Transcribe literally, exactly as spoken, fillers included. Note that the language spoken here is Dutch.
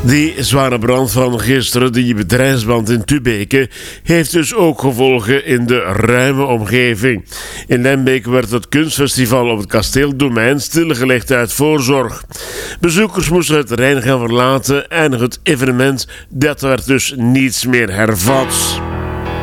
Die zware brand van gisteren, die bedrijfsbrand in Tubeke, heeft dus ook gevolgen in de ruime omgeving. In Lembeek werd het kunstfestival op het kasteeldomein stilgelegd uit voorzorg. Bezoekers moesten het terrein gaan verlaten en het evenement dat werd dus niets meer hervat.